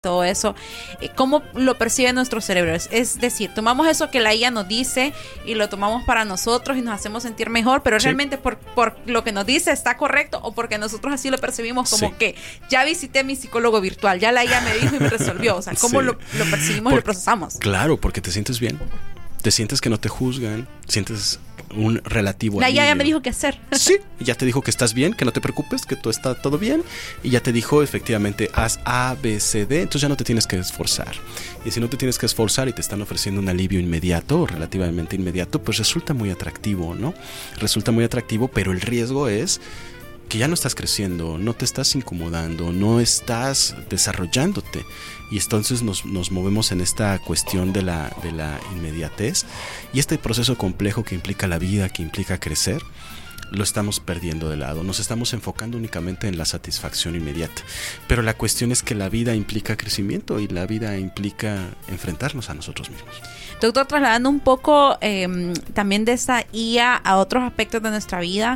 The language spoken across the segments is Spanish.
todo eso, cómo lo percibe nuestro cerebro. Es decir, tomamos eso que la IA nos dice y lo tomamos para nosotros y nos hacemos sentir mejor, pero realmente por lo que nos dice está correcto, o porque nosotros así lo percibimos como que ya visité a mi psicólogo virtual, ya la IA me dijo y me resolvió. O sea, cómo lo percibimos y lo procesamos. Claro, porque te sientes bien. Te sientes que no te juzgan, sientes un relativo la alivio. IA ya me dijo qué hacer. Sí, ya te dijo que estás bien, que no te preocupes, que todo está todo bien, y ya te dijo efectivamente haz A, B, C, D, entonces ya no te tienes que esforzar. Y si no te tienes que esforzar y te están ofreciendo un alivio inmediato o relativamente inmediato, pues resulta muy atractivo, ¿no? Resulta muy atractivo, pero el riesgo es que ya no estás creciendo, no te estás incomodando, no estás desarrollándote. Y entonces nos movemos en esta cuestión de la inmediatez, y este proceso complejo que implica la vida, que implica crecer, lo estamos perdiendo de lado. Nos estamos enfocando únicamente en la satisfacción inmediata. Pero la cuestión es que la vida implica crecimiento y la vida implica enfrentarnos a nosotros mismos. Doctor, trasladando un poco también de esa IA a otros aspectos de nuestra vida,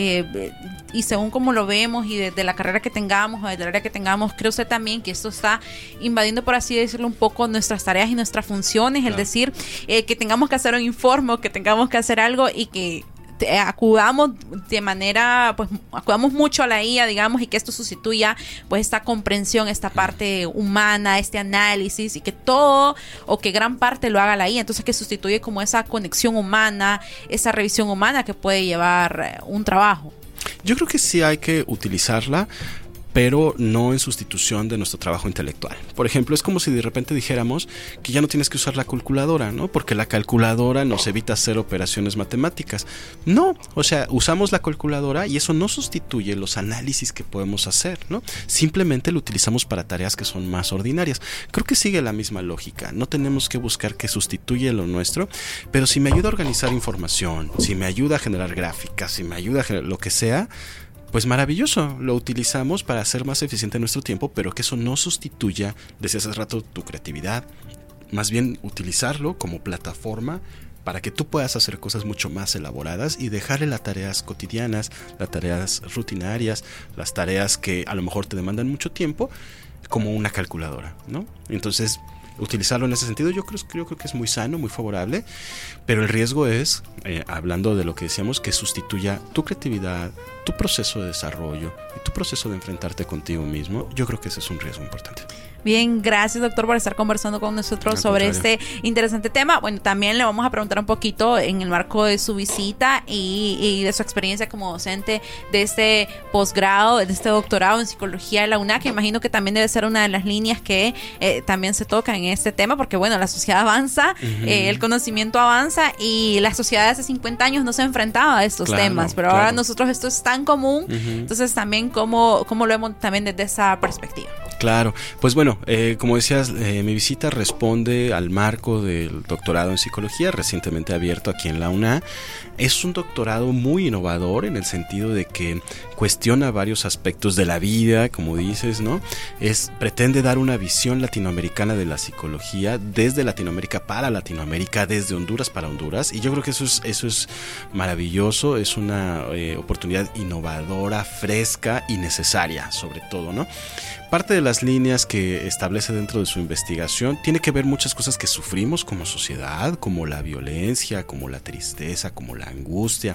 y según como lo vemos y desde la carrera que tengamos o desde el área que tengamos, creo usted también que esto está invadiendo, por así decirlo, un poco nuestras tareas y nuestras funciones, claro. Es decir, que tengamos que hacer un informe, que tengamos que hacer algo y que acudamos de manera, pues acudamos mucho a la IA, digamos, y que esto sustituya pues esta comprensión, esta parte humana, este análisis, y que todo o que gran parte lo haga la IA, entonces que sustituye como esa conexión humana, esa revisión humana que puede llevar un trabajo. Yo creo que sí hay que utilizarla, pero no en sustitución de nuestro trabajo intelectual. Por ejemplo, es como si de repente dijéramos que ya no tienes que usar la calculadora, ¿no? Porque la calculadora nos evita hacer operaciones matemáticas. No, o sea, usamos la calculadora y eso no sustituye los análisis que podemos hacer, ¿no? Simplemente lo utilizamos para tareas que son más ordinarias. Creo que sigue la misma lógica. No tenemos que buscar que sustituya lo nuestro, pero si me ayuda a organizar información, si me ayuda a generar gráficas, si me ayuda a generar lo que sea, pues maravilloso, lo utilizamos para hacer más eficiente nuestro tiempo, pero que eso no sustituya, decía hace rato, tu creatividad. Más bien utilizarlo como plataforma para que tú puedas hacer cosas mucho más elaboradas y dejarle las tareas cotidianas, las tareas rutinarias, las tareas que a lo mejor te demandan mucho tiempo, como una calculadora, ¿no? Entonces, utilizarlo en ese sentido yo creo que es muy sano, muy favorable, pero el riesgo es, hablando de lo que decíamos, que sustituya tu creatividad, tu proceso de desarrollo y tu proceso de enfrentarte contigo mismo. Yo creo que ese es un riesgo importante. Bien, gracias doctor por estar conversando con nosotros sobre este interesante tema. Bueno, también le vamos a preguntar un poquito en el marco de su visita y de su experiencia como docente de este posgrado, de este doctorado en psicología de la UNA, que imagino que también debe ser una de las líneas que también se toca en este tema, porque bueno, la sociedad avanza, el conocimiento avanza, y la sociedad de hace 50 años no se enfrentaba a estos temas, pero ahora nosotros esto es tan común, entonces también cómo lo vemos también desde esa perspectiva. Claro, pues bueno, como decías, mi visita responde al marco del doctorado en psicología recientemente abierto aquí en la UNA. Es un doctorado muy innovador en el sentido de que cuestiona varios aspectos de la vida, como dices, ¿no? Pretende dar una visión latinoamericana de la psicología, desde Latinoamérica para Latinoamérica, desde Honduras para Honduras, y yo creo que eso es maravilloso, es una oportunidad innovadora, fresca y necesaria, sobre todo, ¿no? Parte de las líneas que establece dentro de su investigación tiene que ver muchas cosas que sufrimos como sociedad, como la violencia, como la tristeza, como la angustia,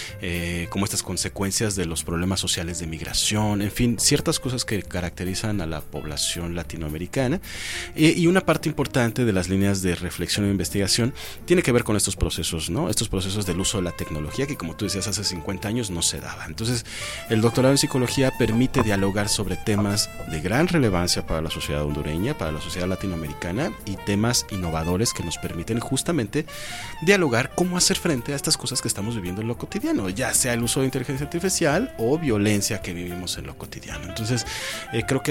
como estas consecuencias de los problemas sociales de migración, en fin, ciertas cosas que caracterizan a la población latinoamericana, y una parte importante de las líneas de reflexión e investigación tiene que ver con estos procesos, ¿no? Estos procesos del uso de la tecnología que, como tú decías, hace 50 años no se daba. Entonces, el doctorado en psicología permite dialogar sobre temas de gran relevancia para la sociedad hondureña, para la sociedad latinoamericana, y temas innovadores que nos permiten justamente dialogar cómo hacer frente a estas cosas que estamos viviendo en lo cotidiano, ya sea el uso de inteligencia artificial o violencia que vivimos en lo cotidiano. Entonces, creo que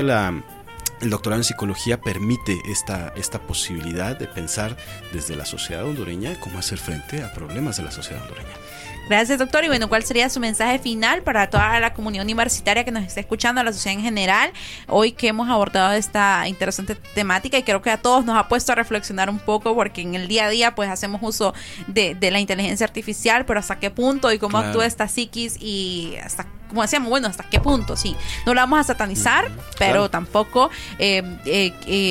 el doctorado en psicología permite esta posibilidad de pensar desde la sociedad hondureña cómo hacer frente a problemas de la sociedad hondureña. Gracias, doctor. Y bueno, ¿cuál sería su mensaje final para toda la comunidad universitaria que nos está escuchando, a la sociedad en general, hoy que hemos abordado esta interesante temática? Y creo que a todos nos ha puesto a reflexionar un poco, porque en el día a día pues hacemos uso de la inteligencia artificial, pero hasta qué punto y cómo actúa esta psiquis y hasta como decíamos, bueno, ¿hasta qué punto? Sí, no lo vamos a satanizar, pero tampoco